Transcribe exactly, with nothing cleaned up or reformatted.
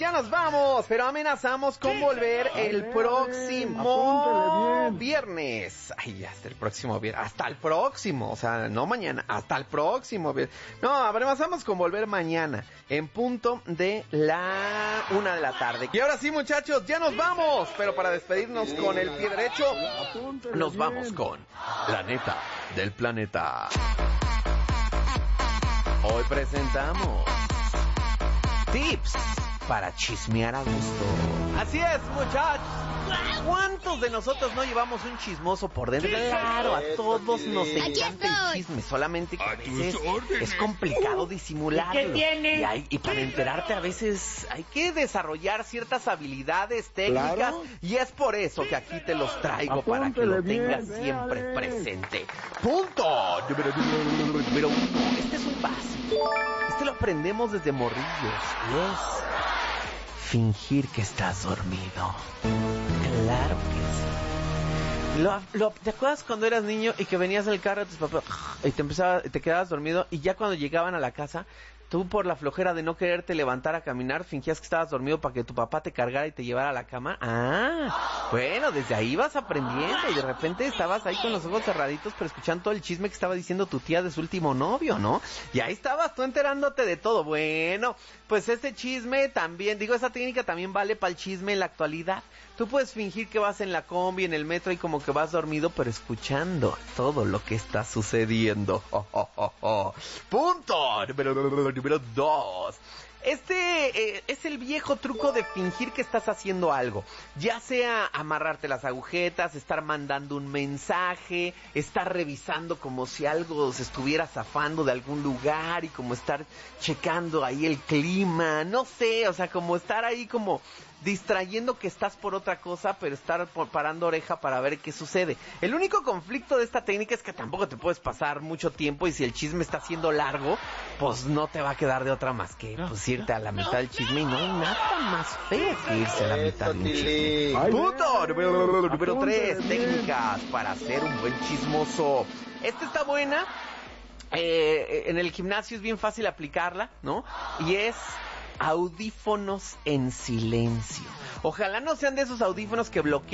ya nos vamos, pero amenazamos con volver el próximo viernes. Ay, hasta el próximo viernes, hasta el próximo, o sea, no mañana, hasta el próximo viernes. No, amenazamos con volver mañana, en punto de la una de la tarde. Y ahora sí, muchachos, ya nos vamos, pero para despedirnos con el pie derecho, nos vamos con la neta del planeta. Hoy presentamos tips para chismear a gusto. Así es, muchachos. ¿Cuántos de nosotros no llevamos un chismoso por dentro? Claro, a todos nos encanta el chisme, solamente que a veces es complicado disimularlo. ¿Qué tiene? Y, hay, y para enterarte a veces hay que desarrollar ciertas habilidades técnicas, claro. Y es por eso que aquí te los traigo. Apúntale, para que lo tengas bien, siempre véale. Presente. Punto número, número uno. Este es un básico. Este lo aprendemos desde morrillos. Y es fingir que estás dormido. Claro que sí. Lo, lo, ¿Te acuerdas cuando eras niño y que venías del carro de tus papás y te empezaba, te quedabas dormido y ya cuando llegaban a la casa, tú por la flojera de no quererte levantar a caminar, fingías que estabas dormido para que tu papá te cargara y te llevara a la cama? Ah, bueno, desde ahí vas aprendiendo y de repente estabas ahí con los ojos cerraditos pero escuchando todo el chisme que estaba diciendo tu tía de su último novio, ¿no? Y ahí estabas tú enterándote de todo. Bueno, pues este chisme también, digo, esa técnica también vale para el chisme en la actualidad. Tú puedes fingir que vas en la combi, en el metro y como que vas dormido, pero escuchando todo lo que está sucediendo. Oh, oh, oh, oh. Punto número, número dos. Este eh, es el viejo truco de fingir que estás haciendo algo. Ya sea amarrarte las agujetas, estar mandando un mensaje, estar revisando como si algo se estuviera zafando de algún lugar y como estar checando ahí el clima, no sé, o sea, como estar ahí como distrayendo que estás por otra cosa, pero estar por, parando oreja para ver qué sucede. El único conflicto de esta técnica es que tampoco te puedes pasar mucho tiempo y si el chisme está siendo largo, pues no te va a quedar de otra más que pues irte a la mitad del chisme y no hay nada más feo que irse a la mitad de un chisme. Punto número, número tres, técnicas para hacer un buen chismoso. Esta está buena, eh, en el gimnasio es bien fácil aplicarla, ¿no? Y es audífonos en silencio. Ojalá no sean de esos audífonos que bloquean